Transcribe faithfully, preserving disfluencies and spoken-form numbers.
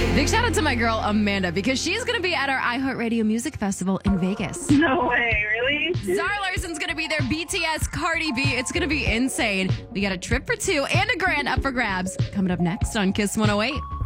Big shout out to my girl Amanda because she's going to be at our iHeartRadio Music Festival in Vegas. No way, really? Zara Larson's going to be there, B T S, Cardi B. It's going to be insane. We got a trip for two and a grand up for grabs coming up next on Kiss one oh eight.